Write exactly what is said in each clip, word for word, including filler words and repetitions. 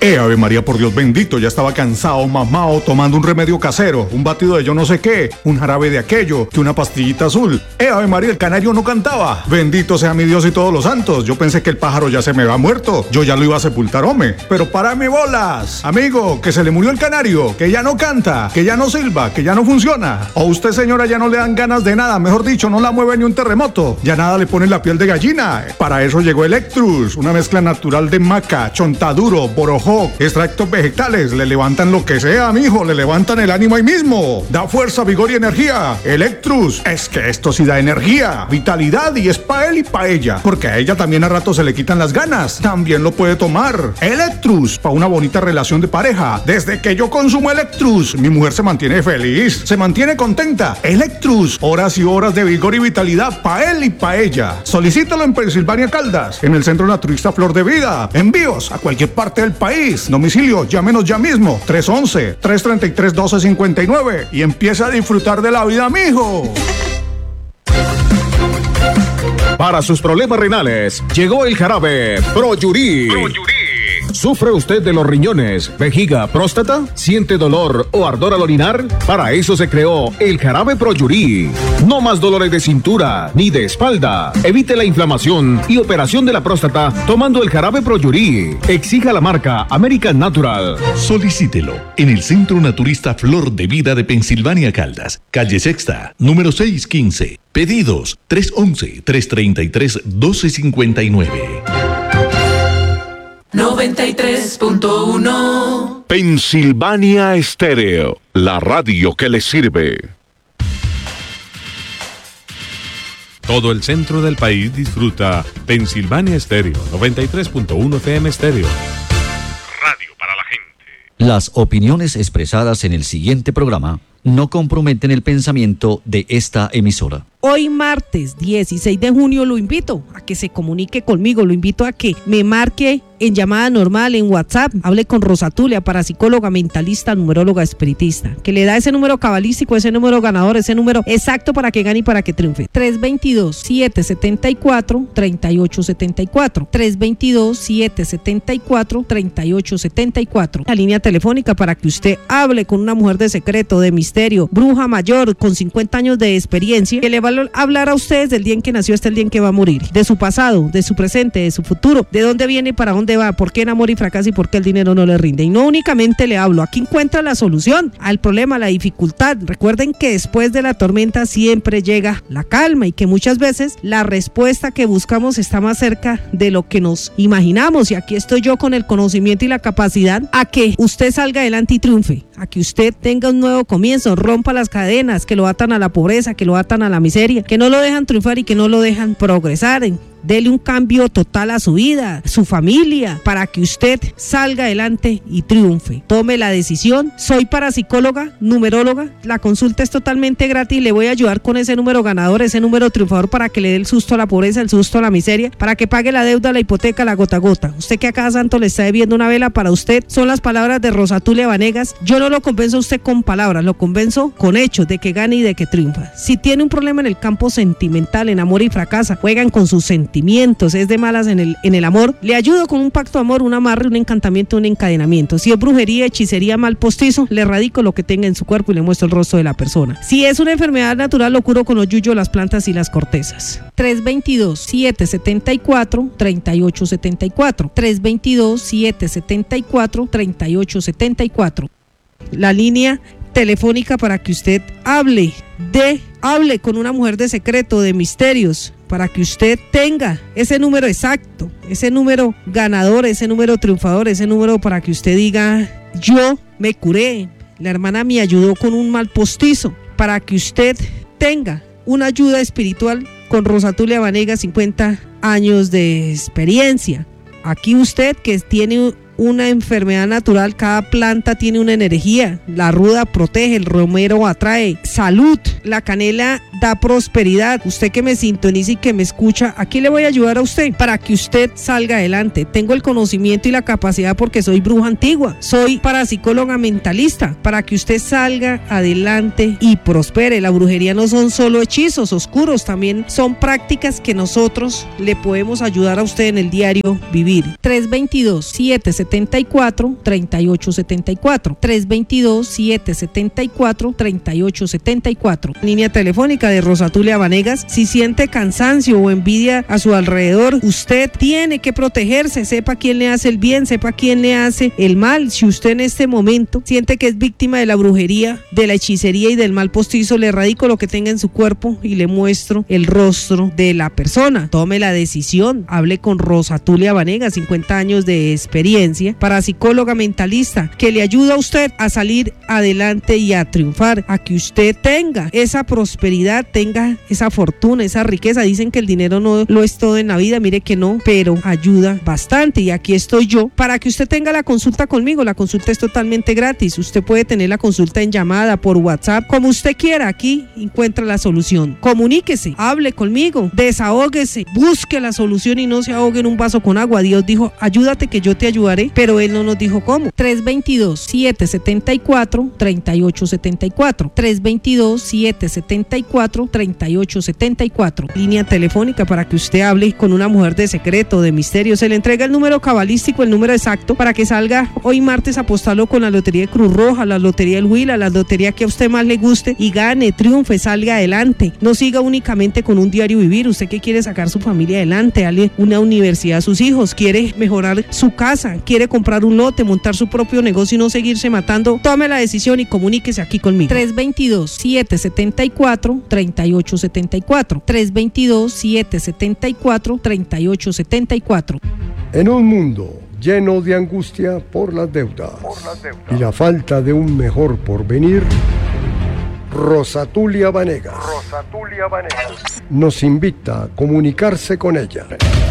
Eh, Ave María, por Dios bendito, ya estaba cansado, mamao, tomando un remedio casero, un batido de yo no sé qué, un jarabe de aquello, que una pastillita azul. Eh, Ave María, el canario no cantaba. Bendito sea mi Dios y todos los santos. Yo pensé que el pájaro ya se me había muerto. Yo ya lo iba a sepultar, hombre. Pero párame bolas. Amigo, que se le murió el canario, que ya no canta, que ya no silba, que ya no funciona. O usted, señora, ya no le dan ganas de nada. Mejor dicho, no la mueve ni un terremoto. Ya nada le pone la piel de gallina. Para eso llegó Electrus, una mezcla natural de maca, chontaduro, borojo, extractos vegetales. Le levantan lo que sea, mijo. Le levantan el ánimo ahí mismo. Da fuerza, vigor y energía. Electrus. Es que esto sí da energía, vitalidad, y es pa' él y pa' ella. Porque a ella también a rato se le quitan las ganas. También lo puede tomar. Electrus, pa' una bonita relación de pareja. Desde que yo consumo Electrus, mi mujer se mantiene feliz, se mantiene contenta. Electrus, horas y horas de vigor y vitalidad pa' él y pa' ella. Solicítalo en Pensilvania Caldas, en el Centro Naturista Flor de Vida. Envíos a cualquier parte del país. Domicilio, llámenos ya mismo. tres once, tres treinta y tres, doce cincuenta y nueve. Y empieza a disfrutar de la vida, mijo. Para sus problemas renales, llegó el jarabe Proyurí. ¿Sufre usted de los riñones, vejiga, próstata? ¿Siente dolor o ardor al orinar? Para eso se creó el jarabe Proyurí. No más dolores de cintura ni de espalda. Evite la inflamación y operación de la próstata tomando el jarabe Proyurí. Exija la marca American Natural. Solicítelo en el Centro Naturista Flor de Vida de Pensilvania Caldas, calle Sexta, número seiscientos quince. Pedidos tres once, tres treinta y tres, doce cincuenta y nueve. noventa y tres punto uno Pensilvania Estéreo, la radio que le sirve. Todo el centro del país disfruta Pensilvania Estéreo, noventa y tres punto uno F M Estéreo. Radio para la gente. Las opiniones expresadas en el siguiente programa no comprometen el pensamiento de esta emisora. Hoy martes dieciséis de junio lo invito a que se comunique conmigo, lo invito a que me marque en llamada normal, en WhatsApp, hable con Rosatulia, parapsicóloga, mentalista, numeróloga, espiritista, que le da ese número cabalístico, ese número ganador, ese número exacto para que gane y para que triunfe. tres dos dos, siete siete cuatro, tres ocho siete cuatro, tres dos dos, siete siete cuatro, tres ocho siete cuatro. La línea telefónica para que usted hable con una mujer de secreto, de misterio, bruja mayor, con cincuenta años de experiencia, que le va a hablar a ustedes del día en que nació hasta el día en que va a morir, de su pasado, de su presente, de su futuro, de dónde viene y para dónde va, por qué enamora y fracasa y por qué el dinero no le rinde. Y no únicamente le hablo, aquí encuentra la solución al problema, la dificultad. Recuerden que después de la tormenta siempre llega la calma y que muchas veces la respuesta que buscamos está más cerca de lo que nos imaginamos, y aquí estoy yo con el conocimiento y la capacidad a que usted salga adelante y triunfe, a que usted tenga un nuevo comienzo, rompa las cadenas que lo atan a la pobreza, que lo atan a la miseria, que no lo dejan triunfar y que no lo dejan progresar. Dele un cambio total a su vida, a su familia, para que usted salga adelante y triunfe. Tome la decisión. Soy parapsicóloga, numeróloga. La consulta es totalmente gratis. Le voy a ayudar con ese número ganador, ese número triunfador, para que le dé el susto a la pobreza, el susto a la miseria, para que pague la deuda, la hipoteca, la gota a gota. Usted que a cada santo le está debiendo una vela, para usted son las palabras de Rosatulia Vanegas. Yo no lo convenzo a usted con palabras, lo convenzo con hechos de que gane y de que triunfa. Si tiene un problema en el campo sentimental, en amor y fracasa, juegan con sus sentimientos, es de malas en el, en el amor, le ayudo con un pacto de amor, un amarre, un encantamiento, un encadenamiento. Si es brujería, hechicería, mal postizo, le erradico lo que tenga en su cuerpo y le muestro el rostro de la persona. Si es una enfermedad natural, lo curo con los yuyos, las plantas y las cortezas. tres dos dos, siete siete cuatro, tres ocho siete cuatro, tres dos dos, siete siete cuatro, tres ocho siete cuatro. La línea telefónica para que usted hable de, hable con una mujer de secreto, de misterios, para que usted tenga ese número exacto, ese número ganador, ese número triunfador, ese número para que usted diga: yo me curé, la hermana me ayudó con un mal postizo, para que usted tenga una ayuda espiritual con Rosatulia Vanegas, cincuenta años de experiencia. Aquí usted que tiene una enfermedad natural, cada planta tiene una energía. La ruda protege, el romero atrae salud, la canela da prosperidad. Usted que me sintoniza y que me escucha, aquí le voy a ayudar a usted para que usted salga adelante. Tengo el conocimiento y la capacidad porque soy bruja antigua, soy parapsicóloga mentalista, para que usted salga adelante y prospere. La brujería no son solo hechizos oscuros, también son prácticas que nosotros le podemos ayudar a usted en el diario vivir. tres dos dos, siete siete siete cuatro, tres ocho siete cuatro. tres dos dos, siete siete cuatro, tres ocho siete cuatro. Línea telefónica de Rosatulia Vanegas. Si siente cansancio o envidia a su alrededor, usted tiene que protegerse. Sepa quién le hace el bien, sepa quién le hace el mal. Si usted en este momento siente que es víctima de la brujería, de la hechicería y del mal postizo, le radico lo que tenga en su cuerpo y le muestro el rostro de la persona. Tome la decisión. Hable con Rosatulia Vanegas, cincuenta años de experiencia, parapsicóloga mentalista, que le ayuda a usted a salir adelante y a triunfar, a que usted tenga esa prosperidad, tenga esa fortuna, esa riqueza. Dicen que el dinero no lo es todo en la vida, mire que no, pero ayuda bastante, y aquí estoy yo para que usted tenga la consulta conmigo. La consulta es totalmente gratis. Usted puede tener la consulta en llamada, por WhatsApp, como usted quiera. Aquí encuentra la solución. Comuníquese, hable conmigo, desahóguese, busque la solución y no se ahogue en un vaso con agua. Dios dijo, ayúdate que yo te ayudaré, pero Él no nos dijo cómo. tres dos dos, siete siete cuatro, tres ocho siete cuatro. tres dos dos, siete siete cuatro, tres ocho siete cuatro. Línea telefónica para que usted hable con una mujer de secreto, de misterio. Se le entrega el número cabalístico, el número exacto, para que salga hoy martes a apostarlo con la lotería de Cruz Roja, la lotería del Huila, la lotería que a usted más le guste, y gane, triunfe, salga adelante. No siga únicamente con un diario vivir. Usted que quiere sacar su familia adelante, darle una universidad a sus hijos, quiere mejorar su casa, quiere comprar un lote, montar su propio negocio y no seguirse matando, tome la decisión y comuníquese aquí conmigo. tres dos dos, siete siete cuatro, tres ocho siete cuatro. tres dos dos, siete siete cuatro, tres ocho siete cuatro. En un mundo lleno de angustia por las deudas, por las deudas y la falta de un mejor porvenir, Rosatulia Vanegas, Rosatulia Vanegas nos invita a comunicarse con ella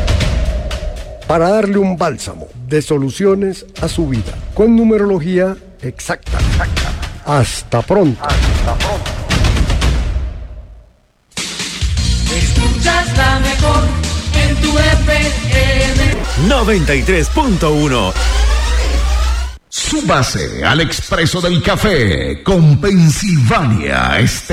para darle un bálsamo de soluciones a su vida, con numerología exacta. exacta. Hasta pronto. Hasta pronto. Escuchas la mejor en tu F M noventa y tres punto uno. Súbase al Expreso del Café con Pensilvania Este.